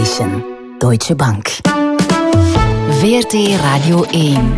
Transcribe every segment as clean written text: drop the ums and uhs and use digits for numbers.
Menschen. Deutsche Bank. VRT Radio 1.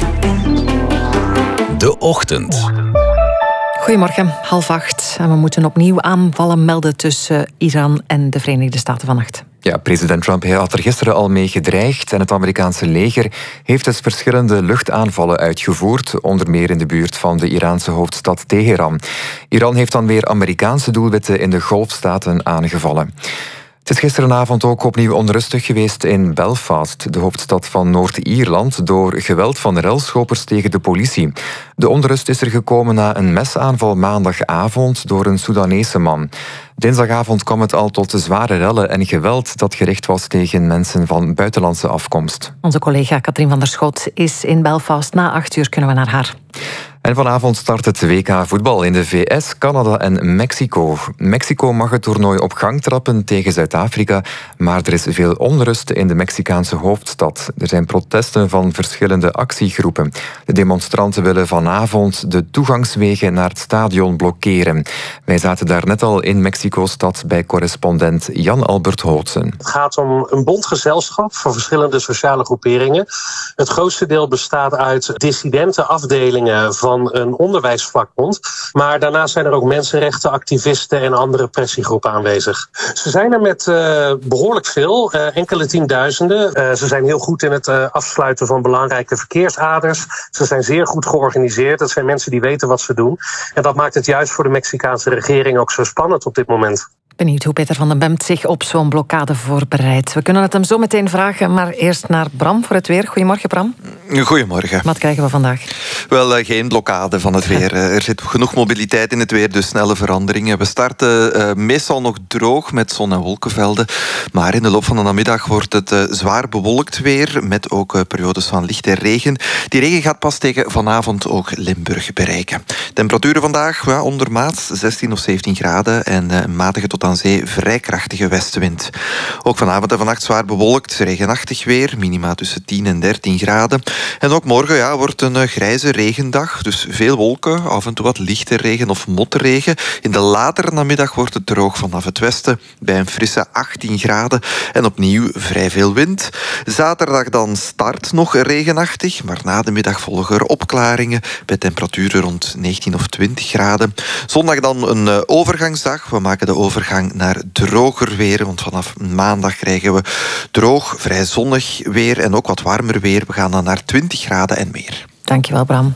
De Ochtend. Goedemorgen, 7:30. En we moeten opnieuw aanvallen melden tussen Iran en de Verenigde Staten vannacht. Ja, president Trump had er gisteren al mee gedreigd en het Amerikaanse leger heeft dus verschillende luchtaanvallen uitgevoerd, onder meer in de buurt van de Iraanse hoofdstad Teheran. Iran heeft dan weer Amerikaanse doelwitten in de Golfstaten aangevallen. Het is gisteravond ook opnieuw onrustig geweest in Belfast, de hoofdstad van Noord-Ierland, door geweld van relschoppers tegen de politie. De onrust is er gekomen na een mesaanval maandagavond door een Soedanese man. Dinsdagavond kwam het al tot zware rellen en geweld dat gericht was tegen mensen van buitenlandse afkomst. Onze collega Katrien van der Schot is in Belfast. Na 8 uur kunnen we naar haar. En vanavond start het WK voetbal in de VS, Canada en Mexico. Mexico mag het toernooi op gang trappen tegen Zuid-Afrika, maar er is veel onrust in de Mexicaanse hoofdstad. Er zijn protesten van verschillende actiegroepen. De demonstranten willen vanavond de toegangswegen naar het stadion blokkeren. Wij zaten daar net al in Mexico-stad bij correspondent Jan-Albert Hootsen. Het gaat om een bondgezelschap van verschillende sociale groeperingen. Het grootste deel bestaat uit dissidente afdelingen van een onderwijsvakbond. Maar daarnaast zijn er ook mensenrechtenactivisten en andere pressiegroepen aanwezig. Ze zijn er met behoorlijk veel, enkele tienduizenden. Ze zijn heel goed in het afsluiten van belangrijke verkeersaders. Ze zijn zeer goed georganiseerd. Het zijn mensen die weten wat ze doen. En dat maakt het juist voor de Mexicaanse regering ook zo spannend op dit moment. Benieuwd hoe Peter van den Bemt zich op zo'n blokkade voorbereidt. We kunnen het hem zo meteen vragen, maar eerst naar Bram voor het weer. Goedemorgen, Bram. Goedemorgen. Wat krijgen we vandaag? Wel, geen blokkade van het weer. Er zit genoeg mobiliteit in het weer, dus snelle veranderingen. We starten meestal nog droog met zon- en wolkenvelden. Maar in de loop van de namiddag wordt het zwaar bewolkt weer, met ook periodes van lichte regen. Die regen gaat pas tegen vanavond ook Limburg bereiken. Temperaturen vandaag ondermaats, 16 of 17 graden en een matige tot aan zee vrij krachtige westenwind. Ook vanavond en vannacht zwaar bewolkt, regenachtig weer, minima tussen 10 en 13 graden. En ook morgen wordt een grijze regendag, dus veel wolken, af en toe wat lichte regen of motregen. In de latere namiddag wordt het droog vanaf het westen, bij een frisse 18 graden. En opnieuw vrij veel wind. Zaterdag dan start nog regenachtig, maar na de middag volgen er opklaringen, bij temperaturen rond 19 of 20 graden. Zondag dan een overgangsdag. We maken de overgang naar droger weer, want vanaf maandag krijgen we droog, vrij zonnig weer en ook wat warmer weer. We gaan dan naar 20 graden en meer. Dankjewel, Bram.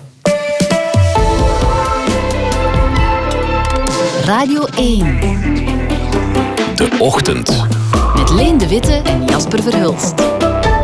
Radio 1. De Ochtend. Met Leen de Witte en Jasper Verhulst.